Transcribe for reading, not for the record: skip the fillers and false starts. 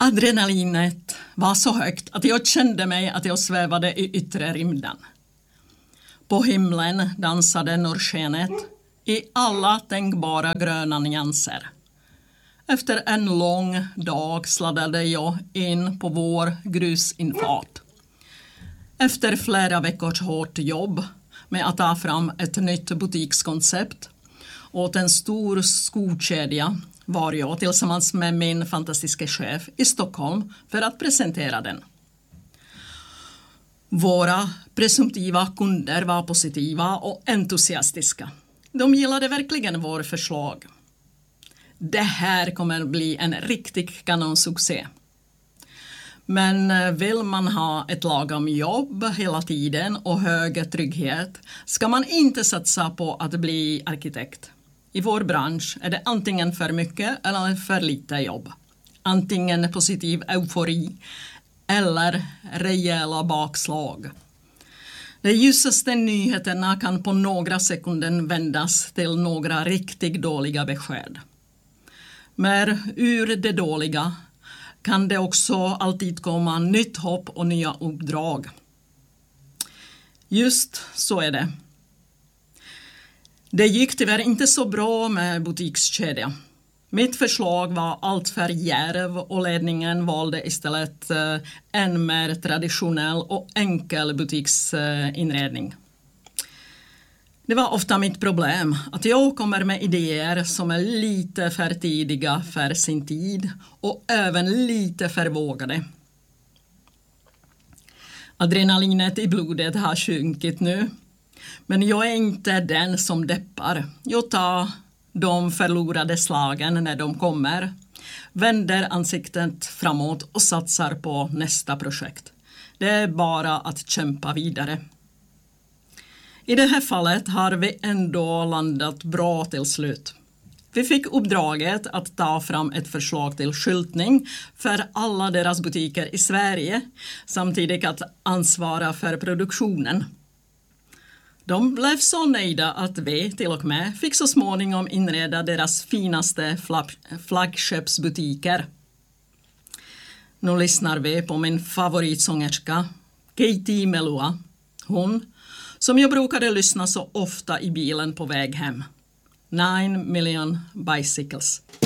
Adrenalinet var så högt att jag kände mig att jag svävade i yttre rymden. På himlen dansade norrskenet i alla tänkbara gröna nyanser. Efter en lång dag sladdade jag in på vår grusinfart. Efter flera veckors hårt jobb med att ta fram ett nytt butikskoncept åt en stor skokedja var jag tillsammans med min fantastiska chef i Stockholm för att presentera den. Våra presumtiva kunder var positiva och entusiastiska. De gillade verkligen vår förslag. Det här kommer bli en riktig kanonsuccé. Men vill man ha ett lagom jobb hela tiden och hög trygghet ska man inte satsa på att bli arkitekt. I vår bransch är det antingen för mycket eller för lite jobb. Antingen positiv eufori eller rejäla bakslag. De ljusaste nyheterna kan på några sekunder vändas till några riktigt dåliga besked. Men ur det dåliga kan det också alltid komma nytt hopp och nya uppdrag. Just så är det. Det gick tyvärr inte så bra med butikskedja. Mitt förslag var allt för djärv och ledningen valde istället en mer traditionell och enkel butiksinredning. Det var ofta mitt problem att jag kommer med idéer som är lite för tidiga för sin tid och även lite för vågade. Adrenalinet i blodet har sjunkit nu, men jag är inte den som deppar. Jag tar de förlorade slagen när de kommer, vänder ansiktet framåt och satsar på nästa projekt. Det är bara att kämpa vidare. I det här fallet har vi ändå landat bra till slut. Vi fick uppdraget att ta fram ett förslag till skyltning för alla deras butiker i Sverige, samtidigt att ansvara för produktionen. De blev så nöjda att vi till och med fick så småningom inreda deras finaste flaggskeppsbutiker. Nu lyssnar vi på min favoritsångerska, Katie Melua. Hon som jag brukade lyssna så ofta i bilen på väg hem. 9 million bicycles.